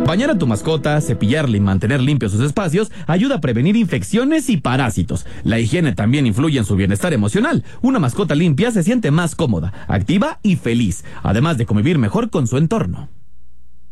Bañar a tu mascota, cepillarla y mantener limpios sus espacios ayuda a prevenir infecciones y parásitos. La higiene también influye en su bienestar emocional. Una mascota limpia se siente más cómoda, activa y feliz, además de convivir mejor con su entorno.